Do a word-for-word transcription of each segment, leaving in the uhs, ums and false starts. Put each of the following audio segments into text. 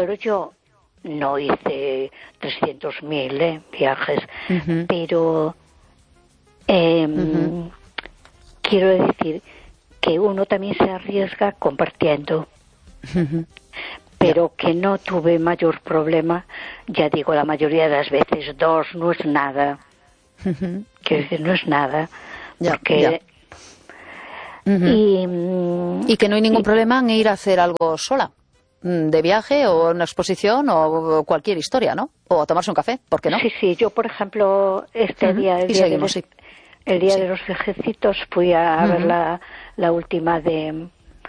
pero yo no hice trescientos mil ¿eh? viajes, uh-huh. pero eh, uh-huh. quiero decir que uno también se arriesga compartiendo. Uh-huh. Pero que no tuve mayor problema, ya digo, la mayoría de las veces, dos no es nada. Uh-huh. Quiero decir, no es nada. Ya, porque ya. Uh-huh. y, y que no hay ningún y, problema en ir a hacer algo sola, de viaje o una exposición o cualquier historia, ¿no? O a tomarse un café, ¿por qué no? Sí, sí, yo, por ejemplo, este uh-huh. día, el y día, seguimos, de, sí. el día sí. de los viajecitos, fui a uh-huh. ver la, la última de,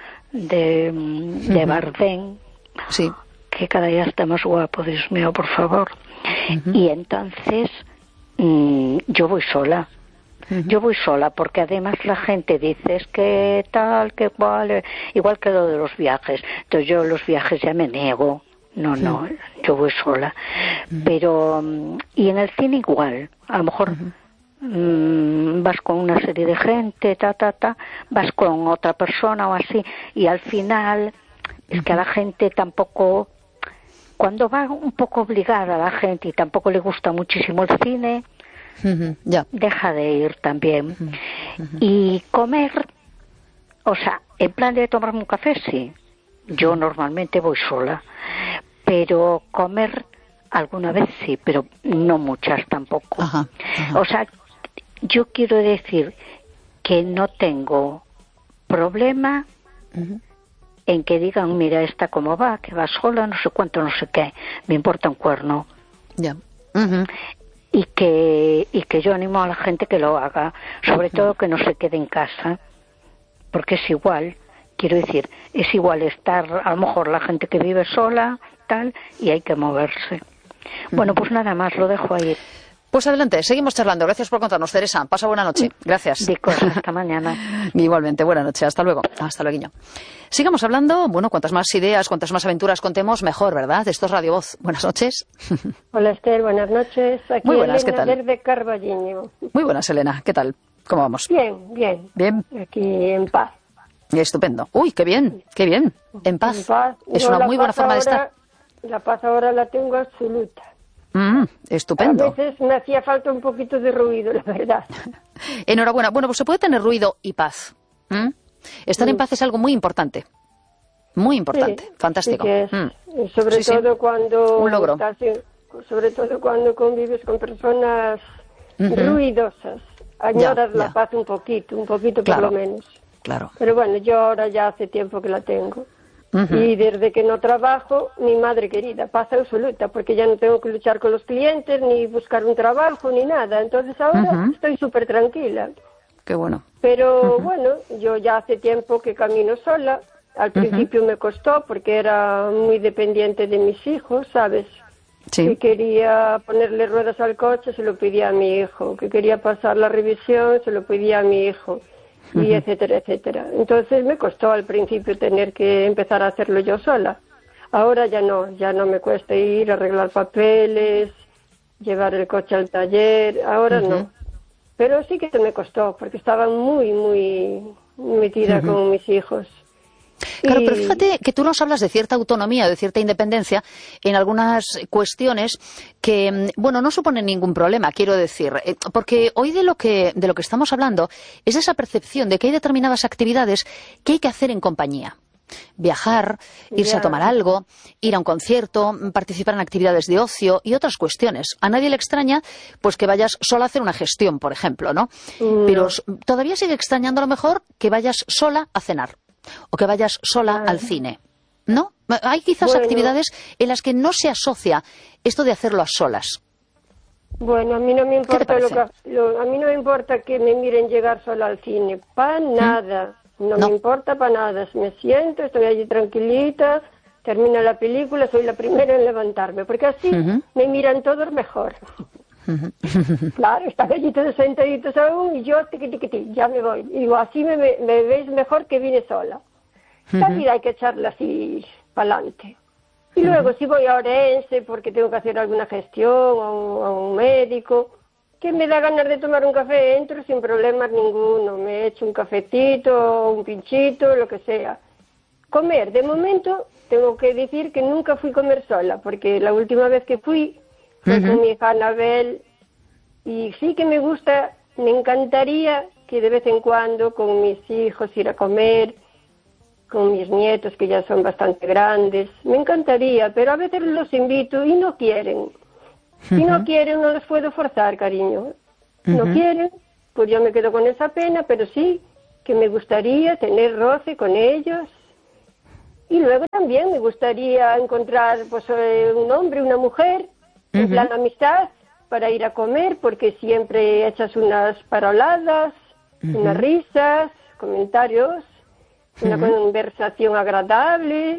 de, de uh-huh. Bardem. Sí. Que cada día está más guapo, Dios mío, por favor. Uh-huh. Y entonces mmm, yo voy sola. Uh-huh. Yo voy sola porque además la gente dice es que tal, que cual, igual que lo de los viajes. Entonces yo los viajes ya me niego. No, no, uh-huh. yo voy sola. Uh-huh. Pero, y en el cine igual. A lo mejor uh-huh. mmm, vas con una serie de gente, ta, ta, ta, vas con otra persona o así, y al final es que a la gente tampoco, cuando va un poco obligada a la gente y tampoco le gusta muchísimo el cine, uh-huh, yeah. deja de ir también. Uh-huh, uh-huh. Y comer, o sea, en plan de tomarme un café, sí. Yo uh-huh. normalmente voy sola, pero comer alguna vez sí, pero no muchas tampoco. Uh-huh, uh-huh. O sea, yo quiero decir que no tengo problema uh-huh. en que digan, mira, esta cómo va, que va sola, no sé cuánto, no sé qué, me importa un cuerno. Ya. Yeah. Uh-huh. Y que y que yo animo a la gente que lo haga, sobre uh-huh. todo que no se quede en casa, porque es igual, quiero decir, es igual estar, a lo mejor la gente que vive sola, tal, y hay que moverse. Uh-huh. Bueno, pues nada más, lo dejo ahí. Pues adelante, seguimos charlando. Gracias por contarnos, Teresa. Pasa buena noche. Gracias. De cosas, hasta mañana. Igualmente, buena noche. Hasta luego. Hasta luego. Sigamos hablando. Bueno, cuantas más ideas, cuantas más aventuras contemos, mejor, ¿verdad? Esto es Radio Voz. Buenas noches. Hola, Esther. Buenas noches. Aquí Muy buenas, Elena, ¿qué tal? Desde Carballiño. Muy buenas, Elena. ¿Qué tal? ¿Cómo vamos? Bien, bien. Bien. Aquí en paz. Estupendo. Uy, qué bien, qué bien. En paz. En paz. Es Yo una muy buena forma ahora, de estar. La paz ahora la tengo absoluta. Mm, estupendo. A veces me hacía falta un poquito de ruido, la verdad. Enhorabuena. Bueno, pues se puede tener ruido y paz. ¿Mm? Estar mm. en paz es algo muy importante. Muy importante. Sí, Fantástico. Sí que es. Mm. Sobre sí, todo sí. cuando Un logro. Estás en, sobre todo cuando convives con personas uh-huh. ruidosas. Añoras ya, la ya. paz un poquito, un poquito claro, por lo menos. Claro. Pero bueno, yo ahora ya hace tiempo que la tengo. Uh-huh. Y desde que no trabajo, mi madre querida, paz absoluta, porque ya no tengo que luchar con los clientes, ni buscar un trabajo, ni nada. Entonces ahora uh-huh. estoy súper tranquila. Qué bueno. Pero uh-huh. bueno, yo ya hace tiempo que camino sola. Al principio uh-huh. me costó porque era muy dependiente de mis hijos, ¿sabes? Sí. Que quería ponerle ruedas al coche, se lo pedía a mi hijo. Que quería pasar la revisión, se lo pedía a mi hijo. Y uh-huh. etcétera, etcétera. Entonces me costó al principio tener que empezar a hacerlo yo sola. Ahora ya no, ya no me cuesta ir, arreglar papeles, llevar el coche al taller, ahora uh-huh. no. Pero sí que me costó, porque estaba muy, muy metida uh-huh. con mis hijos. Claro, y... pero fíjate que tú nos hablas de cierta autonomía, de cierta independencia en algunas cuestiones que, bueno, no suponen ningún problema, quiero decir, porque hoy de lo que de lo que estamos hablando es esa percepción de que hay determinadas actividades que hay que hacer en compañía. Viajar, irse yeah. a tomar algo, ir a un concierto, participar en actividades de ocio y otras cuestiones. A nadie le extraña pues que vayas sola a hacer una gestión, por ejemplo, ¿no? no. Pero todavía sigue extrañando a lo mejor que vayas sola a cenar. O que vayas sola ah. al cine, ¿no? Hay quizás bueno. actividades en las que no se asocia esto de hacerlo a solas. Bueno, a mí no me importa lo que, lo, a mí no me importa que me miren llegar sola al cine, para nada, no, no me importa para nada. Me siento, estoy allí tranquilita, termina la película, soy la primera en levantarme, porque así uh-huh. me miran todos mejor. Claro, están allí todos sentaditos aún y yo tiqui, tiqui, tiqui, ya me voy. Y digo, así me, me veis mejor que vine sola. Uh-huh. La vida hay que echarla así para adelante. Y uh-huh. luego si voy a Orense porque tengo que hacer alguna gestión a un, a un médico, que me da ganas de tomar un café, entro sin problemas ninguno. Me echo un cafetito, un pinchito, lo que sea. comer, de momento, tengo que decir que nunca fui a comer sola, porque la última vez que fui fue uh-huh. con mi hija Anabel, y sí que me gusta, me encantaría que de vez en cuando con mis hijos ir a comer, con mis nietos que ya son bastante grandes, me encantaría, pero a veces los invito y no quieren. Uh-huh. Si no quieren, no los puedo forzar, cariño. Uh-huh. No quieren, pues yo me quedo con esa pena, pero sí que me gustaría tener roce con ellos. Y luego también me gustaría encontrar pues un hombre, una mujer, uh-huh. en plan amistad, para ir a comer, porque siempre echas unas paroladas, uh-huh. unas risas, comentarios, uh-huh. una conversación agradable.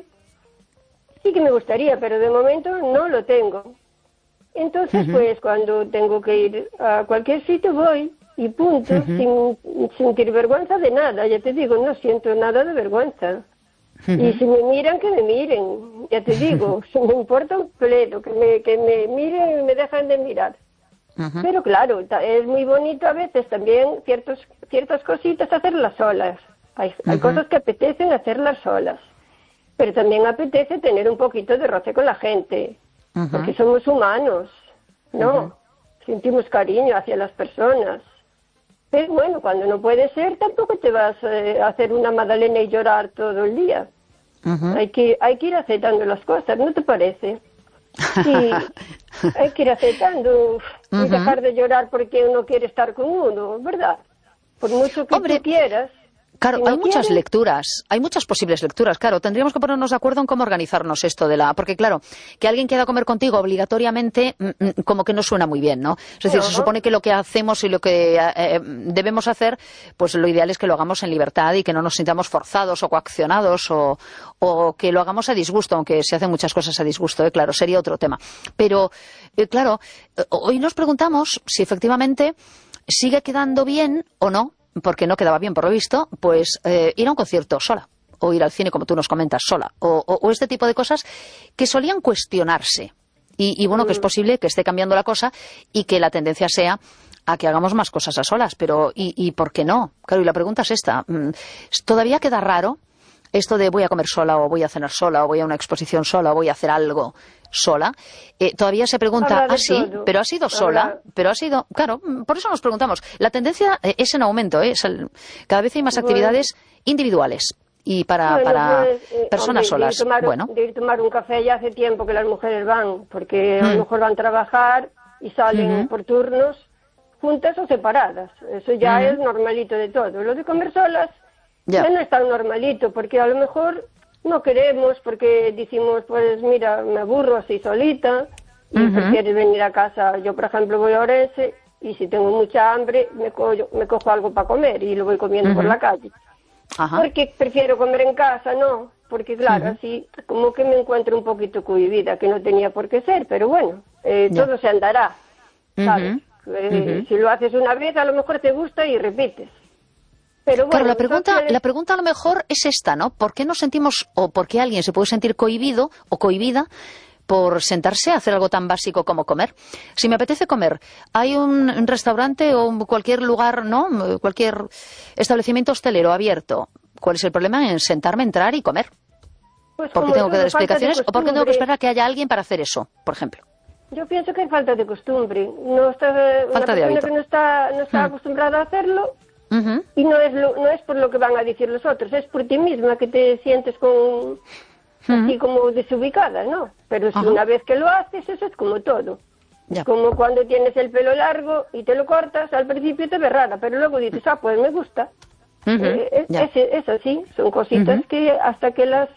Sí que me gustaría, pero de momento no lo tengo. Entonces, uh-huh. pues cuando tengo que ir a cualquier sitio voy y punto, uh-huh. sin sentir vergüenza de nada. Ya te digo, no siento nada de vergüenza. Uh-huh. Y si me miran, que me miren, ya te digo, si me importa un pledo, que me, que me miren y me dejan de mirar. Uh-huh. Pero claro, es muy bonito a veces también ciertos, ciertas cositas hacerlas solas. Hay, uh-huh. hay cosas que apetecen hacerlas solas, pero también apetece tener un poquito de roce con la gente, uh-huh. porque somos humanos, ¿no? Uh-huh. Sentimos cariño hacia las personas. Pero bueno, cuando no puede ser, tampoco te vas eh, a hacer una magdalena y llorar todo el día. Uh-huh. Hay que, hay que ir aceptando las cosas, ¿no te parece? Sí, hay que ir aceptando uh-huh. y dejar de llorar porque uno quiere estar con uno, ¿verdad? Por mucho que Hombre, tú quieras. Claro, si no hay muchas quieres... lecturas, hay muchas posibles lecturas, claro, tendríamos que ponernos de acuerdo en cómo organizarnos esto de la... Porque claro, que alguien quiera comer contigo obligatoriamente, mm, como que no suena muy bien, ¿no? Es decir, no. se supone que lo que hacemos y lo que eh, debemos hacer, pues lo ideal es que lo hagamos en libertad y que no nos sintamos forzados o coaccionados o, o que lo hagamos a disgusto, aunque se hacen muchas cosas a disgusto, ¿eh? Claro, sería otro tema. Pero, eh, claro, hoy nos preguntamos si efectivamente sigue quedando bien o no, porque no quedaba bien por lo visto, pues eh, ir a un concierto sola, o ir al cine, como tú nos comentas, sola, o, o, o este tipo de cosas que solían cuestionarse. Y, y bueno, que es posible que esté cambiando la cosa y que la tendencia sea a que hagamos más cosas a solas, pero ¿y, y por qué no? Claro, y la pregunta es esta. ¿Todavía queda raro esto de voy a comer sola, o voy a cenar sola, o voy a una exposición sola, o voy a hacer algo sola? Eh, todavía se pregunta, ah, sí, todo. Pero ha sido sola, Ahora... pero ha sido, claro, por eso nos preguntamos. La tendencia es en aumento, ¿eh? Es el, cada vez hay más bueno. actividades individuales y para, bueno, para pues, eh, personas hombre, solas. De ir, tomar, bueno. de ir tomar un café ya hace tiempo que las mujeres van, porque mm. a lo mejor van a trabajar y salen uh-huh. por turnos juntas o separadas. Eso ya uh-huh. es normalito de todo. Lo de comer solas ya. ya no es tan normalito, porque a lo mejor no queremos, porque decimos, pues mira, me aburro así solita, y uh-huh. prefieres venir a casa. Yo, por ejemplo, voy a Orense, y si tengo mucha hambre, me, co me cojo algo para comer, y lo voy comiendo uh-huh. por la calle. Uh-huh. Porque prefiero comer en casa, ¿no? Porque claro, uh-huh. así como que me encuentro un poquito cohibida, que no tenía por qué ser, pero bueno, eh, yeah. todo se andará, ¿sabes? Uh-huh. Eh, uh-huh. Si lo haces una vez, a lo mejor te gusta y repites. Pero bueno, claro, la pregunta, entonces... la pregunta a lo mejor es esta, ¿no? ¿Por qué nos sentimos, o por qué alguien se puede sentir cohibido o cohibida por sentarse a hacer algo tan básico como comer? Si me apetece comer, hay un restaurante o cualquier lugar, ¿no? Cualquier establecimiento hostelero abierto. ¿Cuál es el problema en sentarme, entrar y comer? Pues ¿por qué tengo que dar explicaciones o por qué tengo que esperar a que haya alguien para hacer eso, por ejemplo? Yo pienso que hay falta de costumbre. No está, falta una de hábito. Que no está, no está hmm. acostumbrada a hacerlo. Uh-huh. Y no es, lo, no es por lo que van a decir los otros, es por ti misma que te sientes con, uh-huh. así como desubicada, ¿no? Pero si uh-huh. una vez que lo haces, eso es como todo. Ya. Es como cuando tienes el pelo largo y te lo cortas, al principio te ve rara, pero luego dices, ah, pues me gusta. Uh-huh. eh, es, es, es así, son cositas uh-huh. que hasta que las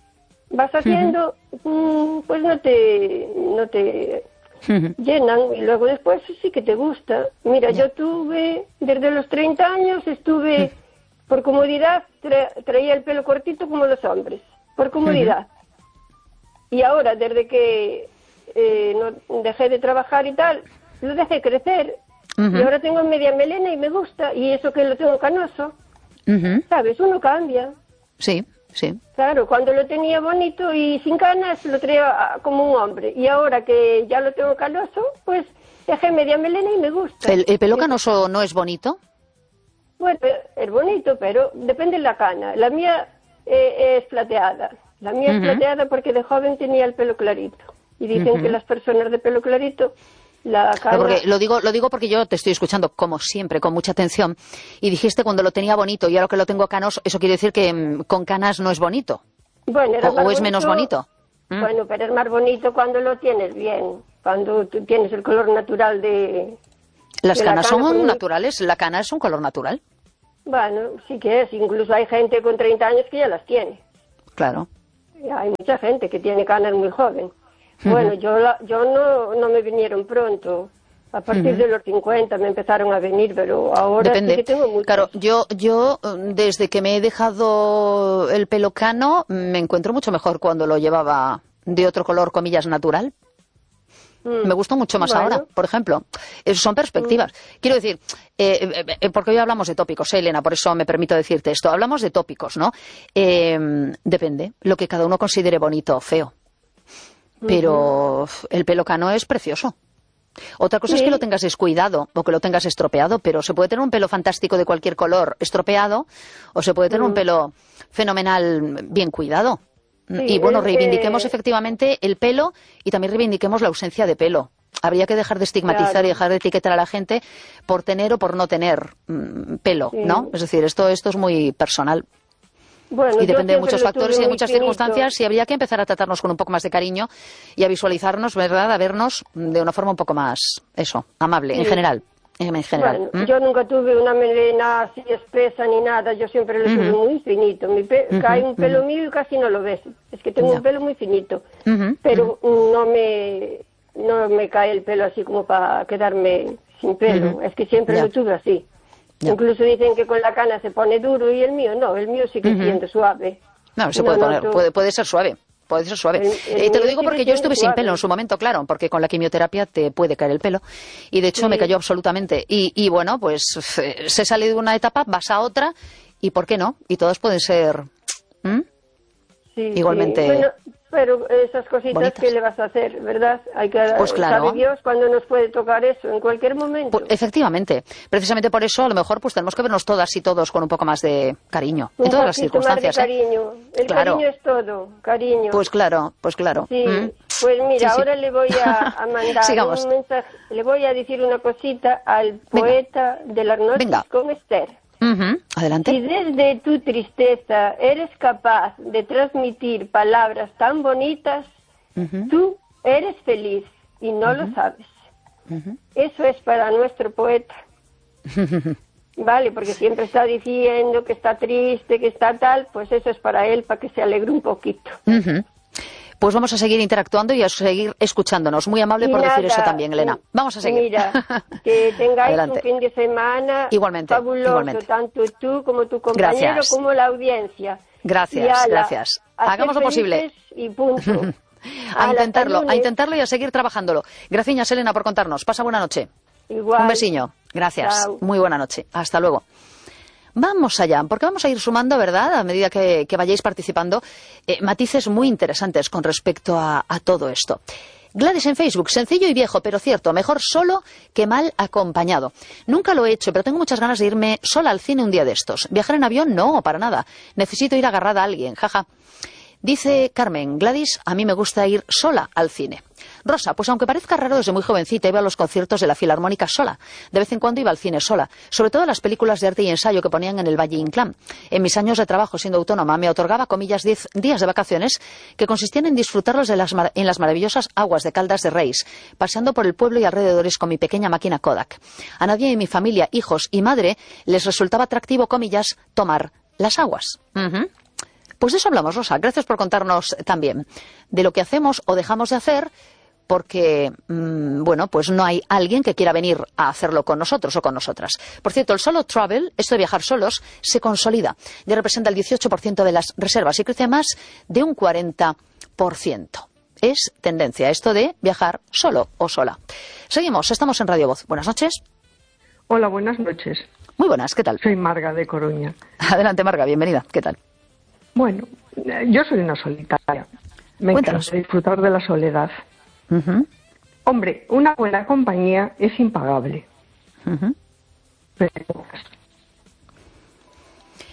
vas haciendo, uh-huh. pues no te... No te Uh-huh. llenan y luego después sí que te gusta. Mira, yeah. yo tuve, desde los treinta años estuve, uh-huh. por comodidad, tra traía el pelo cortito como los hombres, por comodidad. Uh-huh. Y ahora, desde que eh, no, dejé de trabajar y tal, lo dejé crecer. Uh-huh. Y ahora tengo media melena y me gusta, y eso que lo tengo canoso. Uh-huh. ¿Sabes? Uno cambia. Sí. Sí. Claro, cuando lo tenía bonito y sin canas lo traía como un hombre. Y ahora que ya lo tengo canoso, pues dejé media melena y me gusta. ¿El, el pelo canoso no es bonito? Bueno, es bonito, pero depende de la cana. La mía eh, es plateada. La mía Uh-huh. es plateada porque de joven tenía el pelo clarito. Y dicen Uh-huh. que las personas de pelo clarito, la cana... No, porque lo digo, lo digo porque yo te estoy escuchando, como siempre, con mucha atención. Y dijiste cuando lo tenía bonito y ahora que lo tengo canoso, eso quiere decir que mm, con canas no es bonito. Bueno, era O, más o es bonito, menos bonito. ¿Mm? Bueno, pero es más bonito cuando lo tienes bien. Cuando tú tienes el color natural de... Las de la canas cana, son por- naturales, la cana es un color natural. Bueno, sí que es. Incluso hay gente con treinta años que ya las tiene. Claro. Hay mucha gente que tiene canas muy joven. Bueno, yo la, yo no, no me vinieron pronto. A partir Ujú. de los cincuenta me empezaron a venir, pero ahora Depende. sí que tengo muchas. Claro, yo, yo mm, desde que me he dejado el pelo cano, me encuentro mucho mejor cuando lo llevaba de otro color, comillas, natural. Mm. Me gusta mucho más Bueno. ahora, por ejemplo. Eh, Son perspectivas. Quiero decir, eh, eh, eh, porque hoy hablamos de tópicos, ¿eh, Elena? Por eso me permito decirte esto. Hablamos de tópicos, ¿no? Eh, depende, lo que cada uno considere bonito o feo. Pero el pelo cano es precioso. Otra cosa es Sí. que lo tengas descuidado o que lo tengas estropeado, pero se puede tener un pelo fantástico de cualquier color estropeado o se puede tener un pelo fenomenal bien cuidado. Sí, y bueno, es, reivindiquemos eh, efectivamente el pelo y también reivindiquemos la ausencia de pelo. Habría que dejar de estigmatizar Claro. y dejar de etiquetar a la gente por tener o por no tener mm, pelo, Sí. ¿no? Es decir, esto, esto es muy personal. Bueno, Y yo depende de siempre muchos lo factores tuve y de muy muchas finito. circunstancias y habría que empezar a tratarnos con un poco más de cariño y a visualizarnos, ¿verdad? A vernos de una forma un poco más, eso, amable, en Sí. general. En general. Bueno, ¿Mm? yo nunca tuve una melena así espesa ni nada, yo siempre lo tuve Ujú. muy finito. Mi pe- Ujú, Cae un pelo ujú. mío y casi no lo ves. Es que tengo Ya. un pelo muy finito, Ujú, pero no me no me cae el pelo así como para quedarme sin pelo. Ujú. Es que siempre Ya. lo tuve así. Ya. Incluso dicen que con la cana se pone duro y el mío no, el mío sigue Ujú. siendo suave. No, se No puede poner, noto- puede, puede ser suave. Puede ser suave. El- el Eh, te lo mío digo sigue porque yo siendo estuve sin suave. pelo en su momento, claro, porque con la quimioterapia te puede caer el pelo. Y de hecho Sí. me cayó absolutamente. Y, y bueno, pues eh, se sale de una etapa, vas a otra, y ¿por qué no? Y todos pueden ser ¿Mm? Sí, igualmente sí. Bueno, pero esas cositas, bonitas. ¿qué le vas a hacer, verdad? Hay que, Pues claro. sabe Dios cuándo nos puede tocar eso, en cualquier momento. Pues, efectivamente. Precisamente por eso, a lo mejor, pues tenemos que vernos todas y todos con un poco más de cariño. Un En todas las poquito más de circunstancias, ¿eh? cariño. El Claro. cariño es todo, cariño. Pues claro, pues claro. Sí, ¿Mm? pues mira, Sí, sí. ahora le voy a, a mandar Sigamos. un mensaje, le voy a decir una cosita al poeta de las noches Venga. con Esther. Ujú. Adelante. Si desde tu tristeza eres capaz de transmitir palabras tan bonitas, Ujú. tú eres feliz y no lo sabes. Ujú. Eso es para nuestro poeta. Vale, porque siempre está diciendo que está triste, que está tal, pues eso es para él, para que se alegre un poquito. Ujú. Pues vamos a seguir interactuando y a seguir escuchándonos. Muy amable Y por decir nada, eso también, Elena. Vamos a seguir. Mira, que tengáis Adelante. un fin de semana Igualmente, fabuloso, igualmente. tanto tú como tu compañero, Gracias. como la audiencia. Gracias, Y ala, gracias. a ser Hagamos lo posible. felices Y punto. A Ala, intentarlo, hasta a lunes. intentarlo y a seguir trabajándolo. Gracias, Elena, por contarnos. Pasa buena noche. Igual. Un besiño. Gracias. Chao. Muy buena noche. Hasta luego. Vamos allá, porque vamos a ir sumando, ¿verdad?, a medida que, que vayáis participando, eh, matices muy interesantes con respecto a, a todo esto. Gladys en Facebook, sencillo y viejo, pero cierto, mejor solo que mal acompañado. Nunca lo he hecho, pero tengo muchas ganas de irme sola al cine un día de estos. ¿Viajar en avión? No, para nada. Necesito ir agarrada a alguien, jaja. Dice Carmen, Gladys, a mí me gusta ir sola al cine. Rosa, pues aunque parezca raro, desde muy jovencita iba a los conciertos de la Filarmónica sola. De vez en cuando iba al cine sola, sobre todo a las películas de arte y ensayo que ponían en el Valle Inclán. En mis años de trabajo siendo autónoma me otorgaba, comillas, diez días de vacaciones que consistían en disfrutarlos de las mar- en las maravillosas aguas de Caldas de Reis, paseando por el pueblo y alrededores con mi pequeña máquina Kodak. A nadie de mi familia, hijos y madre les resultaba atractivo, comillas, tomar las aguas. Ujú. Pues de eso hablamos, Rosa. Gracias por contarnos también de lo que hacemos o dejamos de hacer porque, mmm, bueno, pues no hay alguien que quiera venir a hacerlo con nosotros o con nosotras. Por cierto, el solo travel, esto de viajar solos, se consolida. Ya representa el dieciocho por ciento de las reservas y crece más de un cuarenta por ciento. Es tendencia esto de viajar solo o sola. Seguimos, estamos en Radio Voz. Buenas noches. Hola, buenas noches. Muy buenas, ¿qué tal? Soy Marga de Coruña. Adelante, Marga, bienvenida. ¿Qué tal? Bueno, eh, yo soy una solitaria. Me Cuéntanos. encanta disfrutar de la soledad. Ujú, Hombre, una buena compañía es impagable. ujú. Pero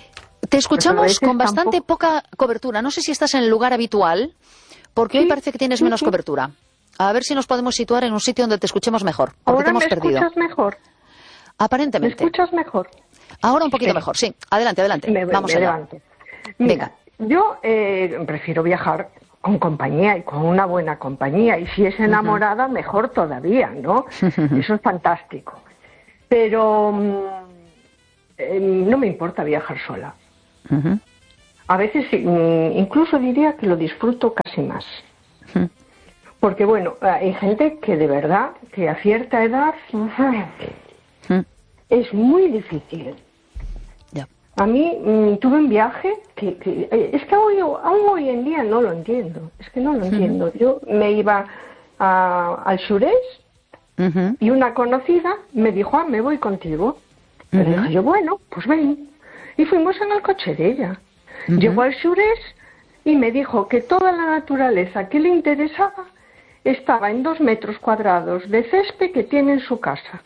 Te escuchamos con bastante tampoco... poca cobertura. No sé si estás en el lugar habitual, porque sí, hoy parece que tienes sí, menos sí. cobertura. A ver si nos podemos situar en un sitio donde te escuchemos mejor, porque Ahora te hemos me perdido. escuchas mejor. Aparentemente. ¿Me escuchas mejor? Ahora un poquito sí. mejor, sí. Adelante, adelante. Me, Vamos me allá. Levanto. Mira, Venga. yo eh, prefiero viajar con compañía y con una buena compañía. Y si es enamorada, uh-huh. mejor todavía, ¿no? Eso es fantástico. Pero eh, no me importa viajar sola. Uh-huh. A veces incluso diría que lo disfruto casi más. Uh-huh. Porque, bueno, hay gente que de verdad, que a cierta edad, uh-huh. es muy difícil. Yeah. A mí mmm, tuve un viaje que, que es que hoy, aún hoy en día no lo entiendo. Es que no lo uh-huh. entiendo. Yo me iba a, al sureste uh-huh. y una conocida me dijo, ah, me voy contigo. Uh-huh. Le dije yo, bueno, pues ven. Y fuimos en el coche de ella. Uh-huh. Llegó al sureste y me dijo que toda la naturaleza que le interesaba estaba en dos metros cuadrados de césped que tiene en su casa.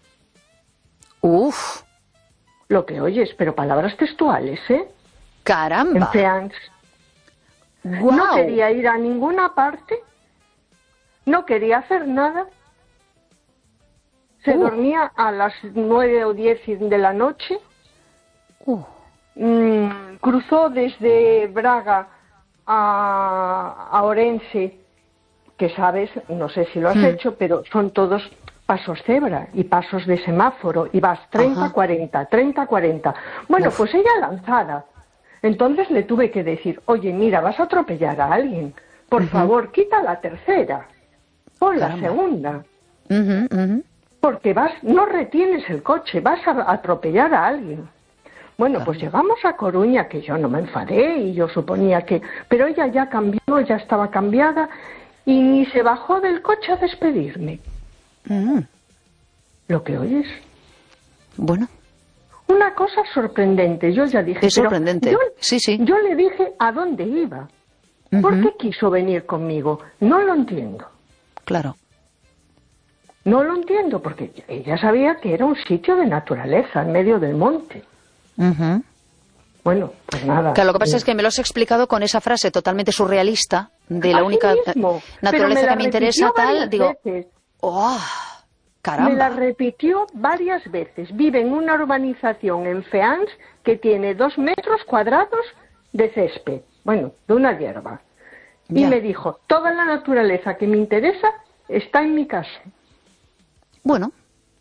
Uf. Lo que oyes, pero palabras textuales, ¿eh? Caramba. En Feans. Wow. No quería ir a ninguna parte, no quería hacer nada. Se uh. dormía a las nueve o diez de la noche. Uh. Mm, cruzó desde Braga a, a Orense, que sabes, no sé si lo has hmm. hecho, pero son todos pasos cebra y pasos de semáforo, y vas treinta, cuarenta, treinta, cuarenta. Bueno, Uf. pues ella lanzada. Entonces le tuve que decir, oye, mira, vas a atropellar a alguien. Por uh-huh. favor, quita la tercera. Pon Caramba. la segunda. Uh-huh, uh-huh. Porque vas, no retienes el coche, vas a atropellar a alguien. Bueno, Caramba. pues llegamos a Coruña, que yo no me enfadé y yo suponía que... Pero ella ya cambió, ya estaba cambiada y ni se bajó del coche a despedirme. Uh-huh. ¿Lo que oyes? Bueno. Una cosa sorprendente, yo ya dije... Es sorprendente, yo, sí, sí. Yo le dije a dónde iba. Uh-huh. ¿Por qué quiso venir conmigo? No lo entiendo. Claro. No lo entiendo, porque ella sabía que era un sitio de naturaleza, en medio del monte. Uh-huh. Bueno, pues nada. Claro, lo que pasa es que me lo has explicado con esa frase totalmente surrealista, de la Así única mismo, naturaleza me que me interesa, tal, digo... Veces. ¡Oh! ¡Caramba! Me la repitió varias veces. Vive en una urbanización en Feans que tiene dos metros cuadrados de césped. Bueno, de una hierba. Y ya. me dijo, toda la naturaleza que me interesa está en mi casa. Bueno.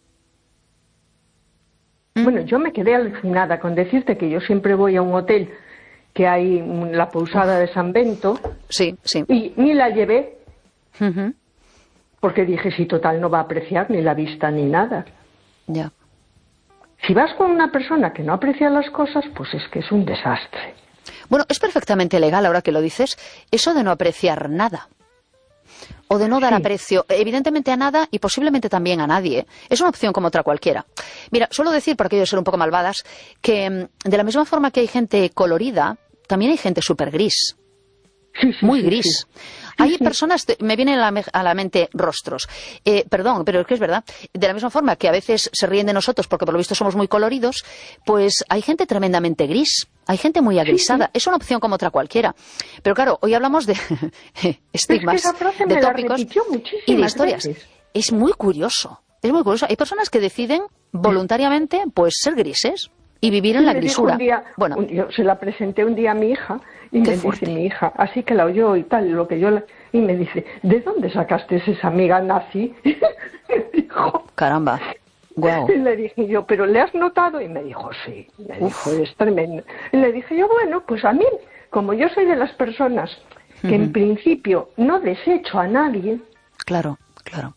Bueno, yo me quedé alucinada con decirte que yo siempre voy a un hotel que hay la Pousada Uf. de San Bento. Sí, sí. Y ni la llevé. Uh-huh. Porque dije, si total no va a apreciar ni la vista ni nada. Ya. Si vas con una persona que no aprecia las cosas, pues es que es un desastre. Bueno, es perfectamente legal, ahora que lo dices, eso de no apreciar nada. O de no dar sí. aprecio, evidentemente a nada y posiblemente también a nadie. Es una opción como otra cualquiera. Mira, suelo decir, por aquello de ser un poco malvadas, que de la misma forma que hay gente colorida, también hay gente súper gris. Sí, sí, muy sí, gris. Sí. Hay sí, personas, sí. me vienen a la, a la mente rostros. Eh, perdón, pero es que es verdad. De la misma forma que a veces se ríen de nosotros porque por lo visto somos muy coloridos, pues hay gente tremendamente gris. Hay gente muy agrisada. Sí, sí. Es una opción como otra cualquiera. Pero claro, hoy hablamos de estigmas, es que de tópicos y de historias. Veces. Es muy curioso. Es muy curioso. Hay personas que deciden voluntariamente pues ser grises y vivir en sí, la grisura. Un día, bueno, un, yo se la presenté un día a mi hija y me fuerte. dice mi hija, así que la oyó y tal, lo que yo la, y me dice, ¿de dónde sacaste esa amiga nazi? me dijo, caramba. Wow. Y le dije yo, ¿pero le has notado? Y me dijo, sí. Me Uf. dijo, es tremendo. Y le dije yo, bueno, pues a mí, como yo soy de las personas que uh-huh. en principio no desecho a nadie. Claro, claro.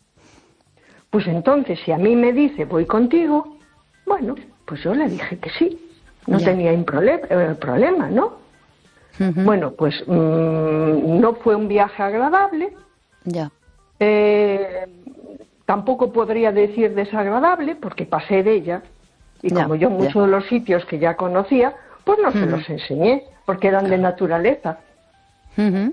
Pues entonces, si a mí me dice, voy contigo, bueno, pues yo le dije que sí. No ya. tenía un prole- eh, problema, ¿no? Uh-huh. Bueno, pues mmm, no fue un viaje agradable. Ya. Eh... Tampoco podría decir desagradable, porque pasé de ella, y ya, como yo muchos ya. de los sitios que ya conocía, pues no uh-huh. se los enseñé, porque eran de naturaleza. Uh-huh.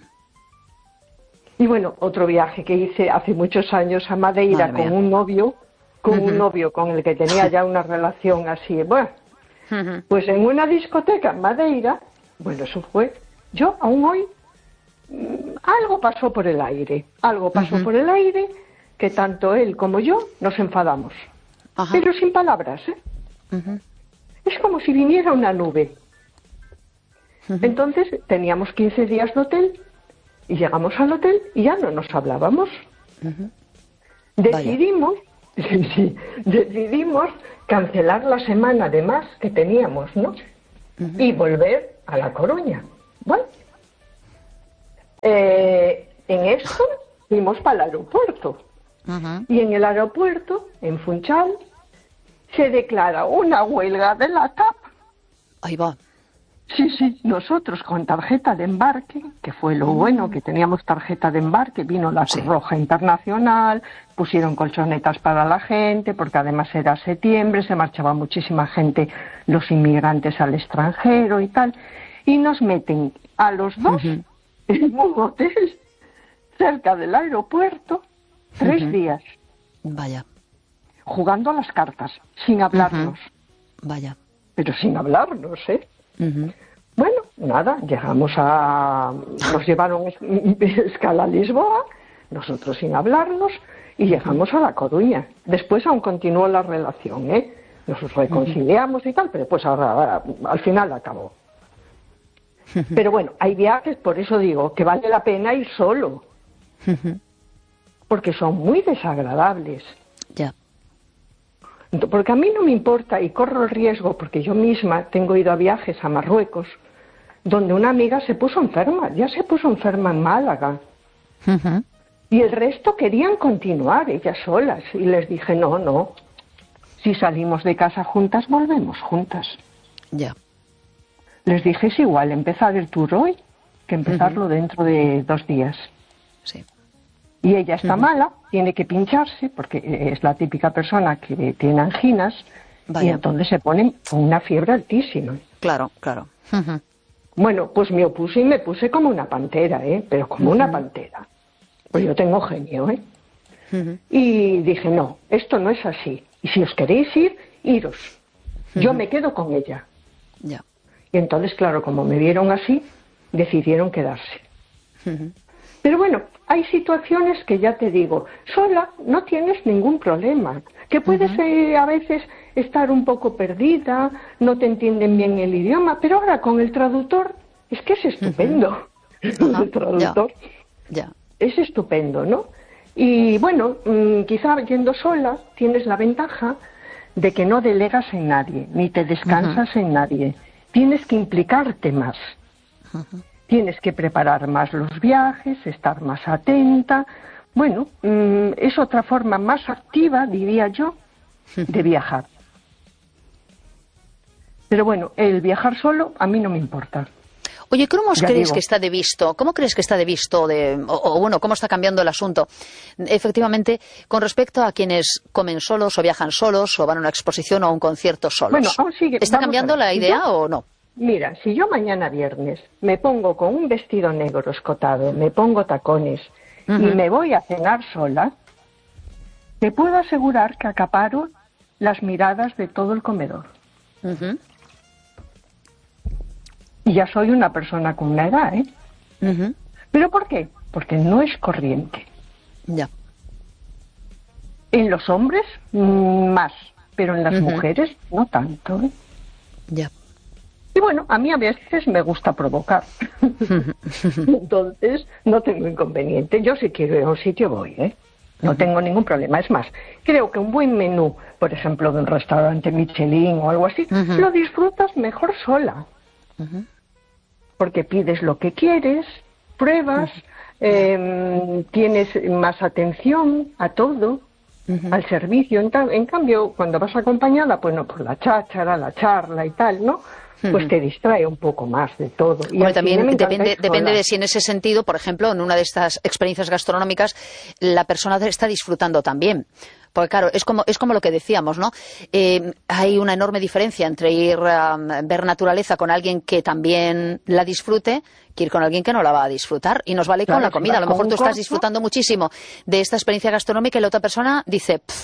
Y bueno, otro viaje que hice hace muchos años a Madeira con un novio, con uh-huh. un novio con el que tenía ya una relación así, bueno, Uh-huh. Pues en una discoteca en Madeira, bueno, eso fue, yo aún hoy, algo pasó por el aire, algo pasó uh-huh. por el aire, que tanto él como yo nos enfadamos. Uh-huh. Pero sin palabras, ¿eh? Uh-huh. Es como si viniera una nube. Uh-huh. Entonces teníamos quince días de hotel, y llegamos al hotel y ya no nos hablábamos. Uh-huh. Decidimos, sí, sí, decidimos cancelar la semana de más que teníamos, ¿no? Uh-huh. Y volver a La Coruña. Bueno, eh, en esto fuimos para el aeropuerto. Uh-huh. Y en el aeropuerto, en Funchal, se declara una huelga de la T A P. Ahí va. Sí, sí, nosotros con tarjeta de embarque, que fue lo bueno, que teníamos tarjeta de embarque, vino la Cruz Roja Internacional, pusieron colchonetas para la gente, porque además era septiembre, se marchaba muchísima gente, los inmigrantes al extranjero y tal, y nos meten a los dos uh-huh. en un hotel cerca del aeropuerto, tres uh-huh. días. Vaya. Jugando a las cartas, sin hablarnos. Uh-huh. Vaya. Pero sin hablarnos, ¿eh? Uh-huh. Bueno, nada, llegamos a... nos llevaron escala a Lisboa, nosotros sin hablarnos, y llegamos a La Coruña. Después aún continuó la relación, ¿eh? Nos reconciliamos y tal, pero pues ahora, ahora al final acabó. Uh-huh. Pero bueno, hay viajes, por eso digo, que vale la pena ir solo. Uh-huh. Porque son muy desagradables. Ya. Porque a mí no me importa y corro el riesgo, porque yo misma tengo ido a viajes a Marruecos, donde una amiga se puso enferma, ya se puso enferma en Málaga. Uh-huh. Y el resto querían continuar, ellas solas. Y les dije, no, no, si salimos de casa juntas, volvemos juntas. Ya. Les dije, es igual empezar el tour hoy que empezarlo uh-huh. dentro de dos días. Sí. Y ella está uh-huh. mala, tiene que pincharse, porque es la típica persona que tiene anginas, Vaya. Y entonces se pone con una fiebre altísima. Claro, claro. Uh-huh. Bueno, pues me opuse y me puse como una pantera, ¿eh? Pero como uh-huh. una pantera. Pues yo tengo genio, ¿eh? Uh-huh. Y dije, no, esto no es así. Y si os queréis ir, iros. Uh-huh. Yo me quedo con ella. Ya. Y entonces, claro, como me vieron así, decidieron quedarse. Uh-huh. Pero bueno, hay situaciones que ya te digo, sola no tienes ningún problema, que puedes uh-huh. eh, a veces estar un poco perdida, no te entienden bien el idioma, pero ahora con el traductor es que es estupendo. Uh-huh. El traductor ya. Ya. es estupendo, ¿no? Y bueno, mmm, quizá yendo sola tienes la ventaja de que no delegas en nadie, ni te descansas uh-huh. en nadie. Tienes que implicarte más. Uh-huh. Tienes que preparar más los viajes, estar más atenta. Bueno, mmm, es otra forma más activa, diría yo, de viajar. Pero bueno, el viajar solo a mí no me importa. Oye, ¿cómo ya crees digo. que está de visto? ¿Cómo crees que está de visto? De, o, o bueno, ¿cómo está cambiando el asunto? Efectivamente, con respecto a quienes comen solos o viajan solos o van a una exposición o a un concierto solos. Bueno, aún sigue, ¿Está cambiando la idea yo, o no? Mira, si yo mañana viernes me pongo con un vestido negro escotado, me pongo tacones uh-huh. y me voy a cenar sola, te puedo asegurar que acaparo las miradas de todo el comedor. Uh-huh. Y ya soy una persona con una edad, ¿eh? Uh-huh. ¿Pero por qué? Porque no es corriente. Ya. En los hombres, más, pero en las uh-huh. mujeres no tanto, ¿eh? Ya. Y bueno, a mí a veces me gusta provocar. Entonces, no tengo inconveniente. Yo si quiero ir a un sitio voy, ¿eh? No uh-huh. tengo ningún problema. Es más, creo que un buen menú, por ejemplo, de un restaurante Michelin o algo así, uh-huh. lo disfrutas mejor sola. Uh-huh. Porque pides lo que quieres, pruebas, uh-huh. eh, tienes más atención a todo, uh-huh. al servicio. En, ta- en cambio, cuando vas acompañada, pues no, por la cháchara, la charla y tal, ¿no? Pues te distrae un poco más de todo. Y bueno, también depende, depende de si en ese sentido, por ejemplo, en una de estas experiencias gastronómicas, la persona está disfrutando también. Porque claro, es como, es como lo que decíamos, ¿no? Eh, hay una enorme diferencia entre ir a ver naturaleza con alguien que también la disfrute que ir con alguien que no la va a disfrutar. Y nos vale claro, con la comida. A lo mejor tú estás disfrutando muchísimo de esta experiencia gastronómica y la otra persona dice,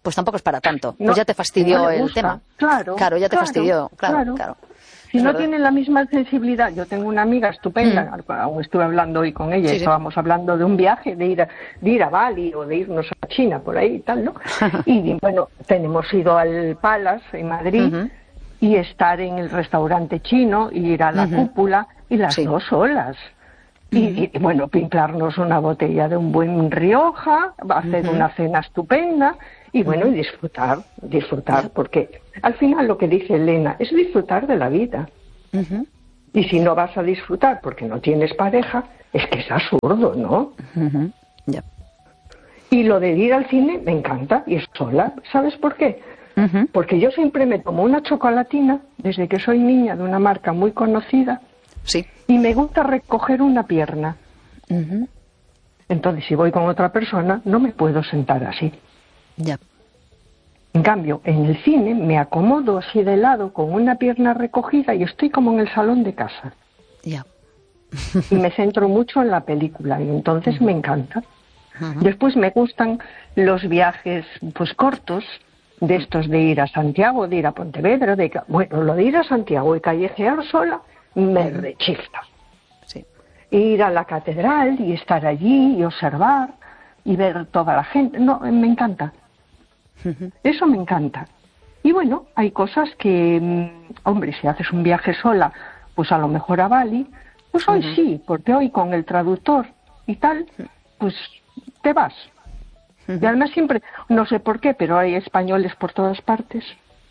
pues tampoco es para tanto. No, pues ya te fastidió no le el gusta. tema. Claro, claro, ya te claro, fastidió, claro, claro. claro. Si no tienen la misma sensibilidad, yo tengo una amiga estupenda, mm. aún estuve hablando hoy con ella, sí, estábamos sí. hablando de un viaje, de ir, a, de ir a Bali o de irnos a China, por ahí y tal, ¿no? Y bueno, tenemos ido al Palace en Madrid uh-huh. y estar en el restaurante chino, y ir a la uh-huh. cúpula, y las sí. dos solas. Uh-huh. Y, y bueno, pimplarnos una botella de un buen Rioja, hacer uh-huh. una cena estupenda, y bueno, y disfrutar, disfrutar, porque al final lo que dice Elena es disfrutar de la vida. Uh-huh. Y si no vas a disfrutar porque no tienes pareja, es que es absurdo, ¿no? Uh-huh. Yeah. Y lo de ir al cine me encanta, y es sola. ¿Sabes por qué? Uh-huh. Porque yo siempre me tomo una chocolatina, desde que soy niña, de una marca muy conocida, sí. y me gusta recoger una pierna. Uh-huh. Entonces, si voy con otra persona, no me puedo sentar así. Ya. En cambio, en el cine me acomodo así de lado con una pierna recogida y estoy como en el salón de casa. Ya. Y me centro mucho en la película y entonces uh-huh. me encanta. Uh-huh. Después me gustan los viajes pues cortos, de estos de ir a Santiago, de ir a Pontevedra, de bueno, lo de ir a Santiago y callejear sola me uh-huh. rechifla. Sí. Ir a la catedral y estar allí y observar y ver toda la gente, no, me encanta. Uh-huh. Eso me encanta. Y bueno, hay cosas que, hombre, si haces un viaje sola, pues a lo mejor a Bali, pues hoy uh-huh. sí, porque hoy con el traductor y tal, pues te vas. Uh-huh. Y además siempre, no sé por qué, pero hay españoles por todas partes.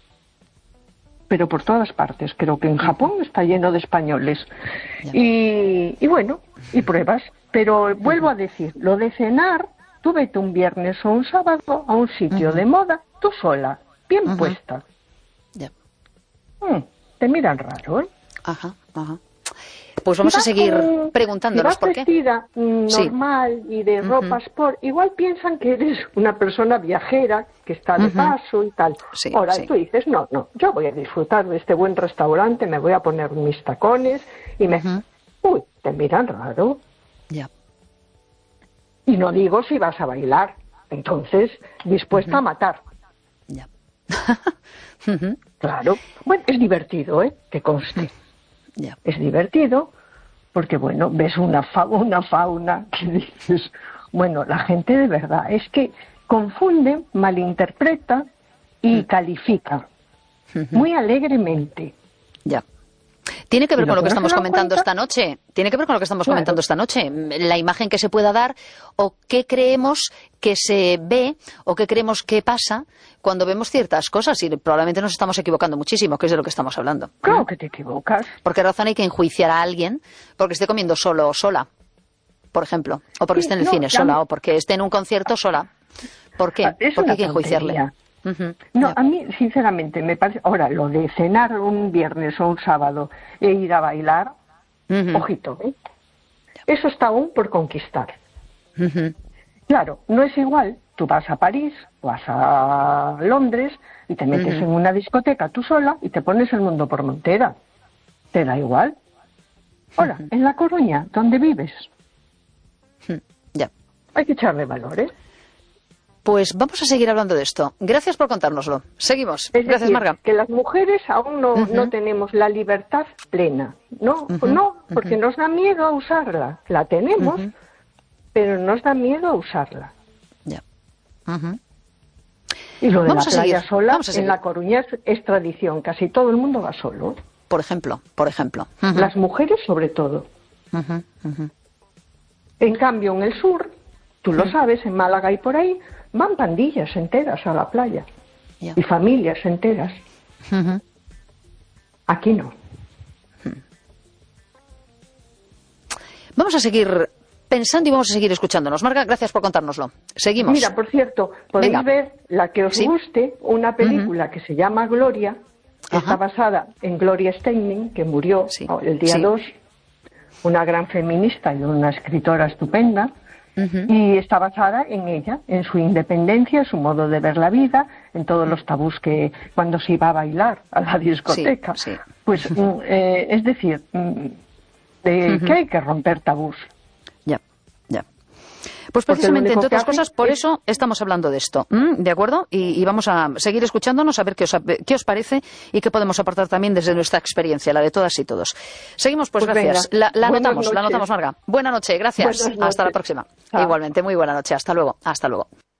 Pero por todas partes. Creo que en Japón está lleno de españoles. Yeah. Y, y bueno, y pruebas. Pero vuelvo uh-huh. a decir, lo de cenar, tú vete un viernes o un sábado a un sitio uh-huh. de moda, tú sola, bien uh-huh. puesta. Yeah. Mm, te miran raro, ¿eh? Ajá, ajá. Pues vamos a seguir con, preguntándonos si vas por qué. Vestida normal sí. y de uh-huh. ropa sport, igual piensan que eres una persona viajera que está de uh-huh. paso y tal. Sí, Ahora sí. tú dices, no, no, yo voy a disfrutar de este buen restaurante, me voy a poner mis tacones y me... Uh-huh. Uy, te miran raro. Ya. Yeah. Y no digo si vas a bailar, entonces dispuesta uh-huh. a matar. Ya. uh-huh. Claro. Bueno, es divertido, ¿eh? Que conste. Yeah. Es divertido porque, bueno, ves una, fa- una fauna que dices, bueno, la gente de verdad es que confunde, malinterpreta y uh-huh. califica uh-huh. muy alegremente. Ya. Tiene que ver con lo que no estamos comentando cuenta? esta noche. Tiene que ver con lo que estamos claro. comentando esta noche. La imagen que se pueda dar o qué creemos que se ve o qué creemos que pasa cuando vemos ciertas cosas. Y probablemente nos estamos equivocando muchísimo, que es de lo que estamos hablando. Claro que te equivocas. ¿Por qué razón hay que enjuiciar a alguien porque esté comiendo solo o sola? Por ejemplo. O porque sí, esté en el no, cine ya sola me... o porque esté en un concierto sola. ¿Por qué? Es ¿Por qué hay que tontería. enjuiciarle? Uh-huh. No, yeah. a mí, sinceramente, me parece... Ahora, lo de cenar un viernes o un sábado e ir a bailar, uh-huh. ojito, ¿eh? Yeah. Eso está aún por conquistar. Uh-huh. Claro, no es igual, tú vas a París, vas a Londres y te metes uh-huh. en una discoteca tú sola y te pones el mundo por montera. ¿Te da igual? Ahora, uh-huh. en La Coruña, ¿dónde vives? Ya. Uh-huh. Yeah. Hay que echarle valor, ¿eh? Pues vamos a seguir hablando de esto. Gracias por contárnoslo. Seguimos. Es Gracias, decir, Marga. que las mujeres aún no, uh-huh. no tenemos la libertad plena. No, uh-huh. no, porque uh-huh. nos da miedo a usarla. La tenemos, uh-huh. pero nos da miedo a usarla. Ya. Uh-huh. Y lo de vamos la a playa seguir. sola, Vamos a seguir. en La Coruña es, es tradición. Casi todo el mundo va solo. Por ejemplo, por ejemplo. Uh-huh. Las mujeres sobre todo. Uh-huh. Uh-huh. En cambio, en el sur, tú lo uh-huh. sabes, en Málaga y por ahí, van pandillas enteras a la playa. Yeah. Y familias enteras. Uh-huh. Aquí no. Uh-huh. Vamos a seguir pensando y vamos a seguir escuchándonos. Marga, gracias por contárnoslo. Seguimos. Mira, por cierto, podéis Venga. ver la que os ¿Sí? guste, una película uh-huh. que se llama Gloria, que uh-huh. está basada en Gloria Steinem, que murió sí. el día sí. dos, una gran feminista y una escritora estupenda. Uh-huh. Y está basada en ella, en su independencia, su modo de ver la vida, en todos los tabús que cuando se iba a bailar a la discoteca. Sí, sí. Pues, eh, es decir, de uh-huh. que hay que romper tabús. Ya, ya. Pues precisamente, entre otras cosas, por es... eso estamos hablando de esto, ¿Mm? ¿de acuerdo? Y, y vamos a seguir escuchándonos, a ver qué os, qué os parece y qué podemos aportar también desde nuestra experiencia, la de todas y todos. Seguimos, pues, pues gracias. Venga. La, la anotamos, la anotamos, Marga. Buena noche, gracias. Hasta la próxima. Ah. Igualmente, muy buena noche. Hasta luego. Hasta luego.